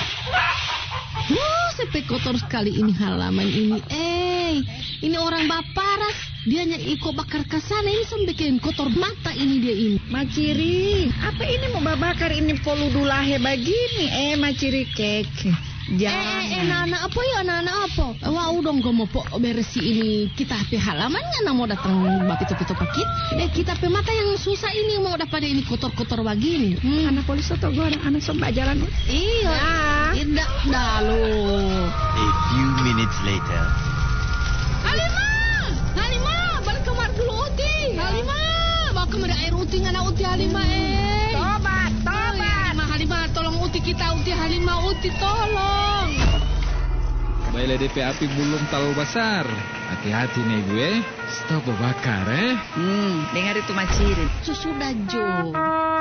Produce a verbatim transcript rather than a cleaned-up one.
Oh, sampai kotor sekali ini halaman ini. Eh, ini orang Baparas. Dianya ikut bakar ke sana ini sampai bikin kotor mata ini dia ini. Maciri, apa ini mau babakar ini poludulahe begini? Eh, Maciri kek. Jangan. Eh, eh, anak-anak apa ya, anak-anak apa? Wah, udah gak mau po beresi ini kita pe halaman nggak mau datang bapito-pito pakit. Eh, kita pe mata yang susah ini mau dapat ini kotor-kotor begini. Hmm. Anak polis atau gue orang anak somba jalan. Iya, tidak dalu. A few minutes later. Halimah, Halimah, balik kamar dulu Uti. Halimah, bawa kemari air Uti ngana Uti Halimah eh. Tobat, tobat. Ma Halimah, tolong Uti kita Uti Halimah Uti tolong. Baiklah D P api belum terlalu besar. Hati-hati nih gue. Stop bakar eh. Hmm, dengar itu Maciri. Sudah Jo.